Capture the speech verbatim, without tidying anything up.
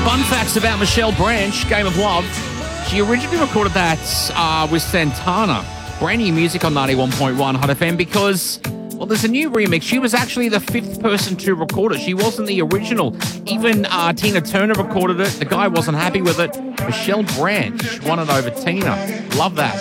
Fun facts about Michelle Branch, Game of Love. She originally recorded that uh, with Santana. Brand new music on ninety-one point one Hot F M because, well, there's a new remix. She was actually the fifth person to record it. She wasn't the original. Even uh, Tina Turner recorded it. The guy wasn't happy with it. Michelle Branch won it over Tina. Love that.